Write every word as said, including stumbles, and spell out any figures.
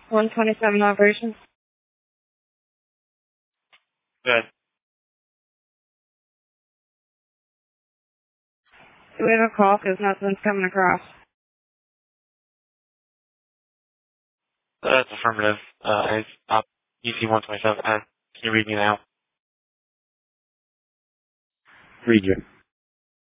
one twenty-seven operations. Good. Do we have a call? Because nothing's coming across. That's affirmative. Uh, it's up U C one twenty-seven. Uh, can you read me now? Read you.